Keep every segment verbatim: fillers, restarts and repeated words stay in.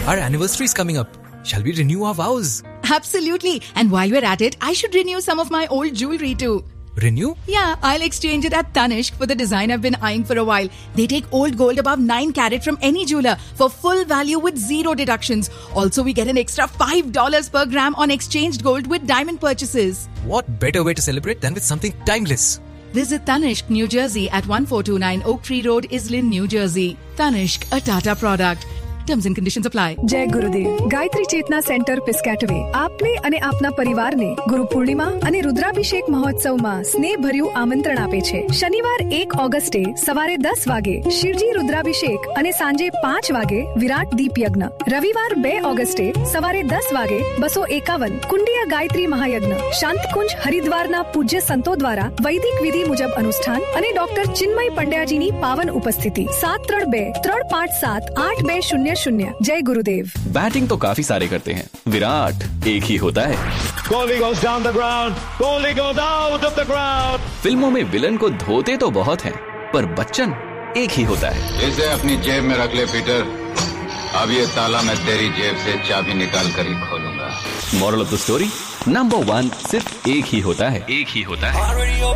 Our anniversary is coming up. Shall we renew our vows? Absolutely. And while we're at it, I should renew some of my old jewelry too. Renew? Yeah, I'll exchange it at Tanishq for the design I've been eyeing for a while. They take old gold above nine carat from any jeweler for full value with zero deductions. Also, we get an extra five dollars per gram on exchanged gold with diamond purchases. What better way to celebrate than with something timeless? Visit Tanishq, New Jersey at one four two nine Oak Tree Road, Islin, New Jersey. Tanishq, a Tata product. Terms and conditions apply. જય ગુરુદેવ. ગાયત્રી ચેતના centre પિસ્કેટવે આપને અને આપના પરિવારને ગુરુ પૂર્ણિમા અને રુદ્રાભિષેક મહોત્સવમાં સ્નેહભર્યું આમંત્રણ આપે છે. શનિવાર એક ઓગસ્ટે સવારે દસ વાગે શિવજી રુદ્રાભિષેક અને સાંજે પાંચ વાગે વિરાટ દીપ યજ્ઞ. રવિવાર બે ઓગસ્ટે સવારે દસ વાગે બસો એકાવન કુંડિયા ગાયત્રી મહાયજ્ઞ. શાંતિકુંજ હરિદ્વારના પૂજ્ય સંતો દ્વારા વૈદિક વિધિ મુજબ અનુષ્ઠાન અને ડોક્ટર ચિન્મય પંડ્યાજીની પાવન ઉપસ્થિતિ. સાત ત્રણ બે ત્રણ પાંચ સાત આઠ બે શૂન્ય शून्य. जय गुरुदेव. बैटिंग तो काफी सारे करते हैं, विराट एक ही होता है. Kohli goes down the ground. Kohli goes out of the ground. फिल्मों में विलन को धोते तो बहुत हैं, पर बच्चन एक ही होता है. इसे अपनी जेब में रख ले पीटर. अब ये ताला मैं तेरी जेब से चाबी निकाल कर ही खोलूंगा. Moral of the story, number one सिर्फ एक ही होता है. एक ही होता है.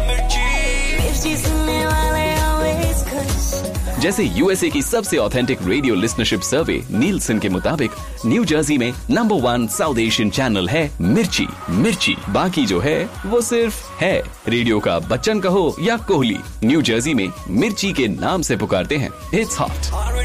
जैसे यूएसए की सबसे ऑथेंटिक रेडियो लिसनरशिप सर्वे नीलसन के मुताबिक न्यू जर्सी में number one south Asian channel है मिर्ची. मिर्ची बाकी जो है वो सिर्फ है. रेडियो का बच्चन कहो या कोहली, न्यू जर्सी में मिर्ची के नाम से पुकारते हैं. It's hot.